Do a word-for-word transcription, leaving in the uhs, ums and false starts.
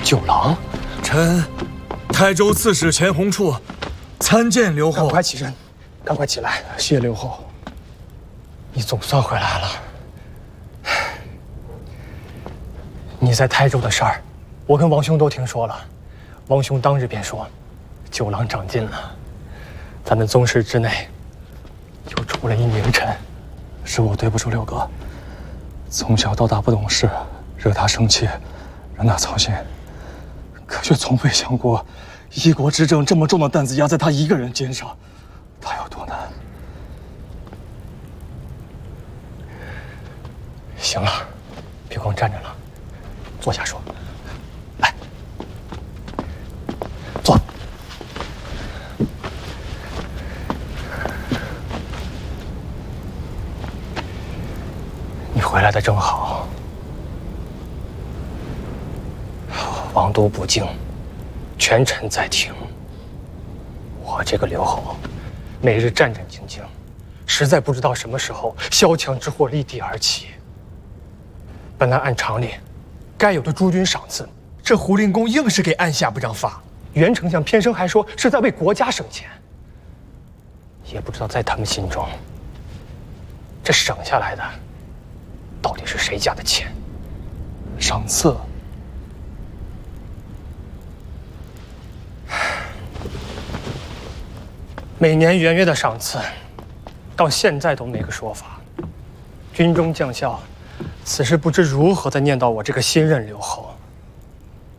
九郎， 臣台州刺史钱弘处参见刘后。 赶快起身，赶快起来！谢刘后，你总算回来了。你在台州的事儿，我跟王兄都听说了。王兄当日便说，九郎长进了，咱们宗室之内又出了一名臣。 是我对不住六哥，从小到大不懂事，惹他生气，让他操心，可却从未想过，一国之政这么重的担子压在他一个人肩上，他有多难。 行了，别光站着了，坐下说。来，坐。你回来的正好。王都不敬，权臣在庭。我这个刘侯，每日战战兢兢，实在不知道什么时候萧墙之祸立地而起。本来按常理，该有的诸军赏赐，这胡令公硬是给按下不让发。袁丞相偏生还说是在为国家省钱，也不知道在他们心中，这省下来的到底是谁家的钱？ 赏赐。 每年元月的赏赐，到现在都没个说法。军中将校，此时不知如何的念叨我这个新任刘侯。